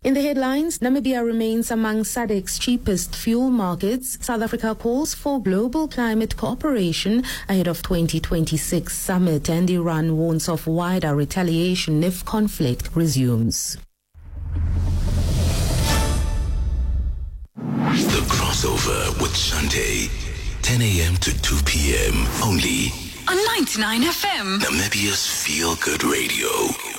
In the headlines, Namibia remains among SADC's cheapest fuel markets. South Africa calls for global climate cooperation ahead of 2026 summit, and Iran warns of wider retaliation if conflict resumes. The Crossover with Shante, 10 a.m. to 2 p.m. only on 99 FM. Namibia's Feel Good Radio.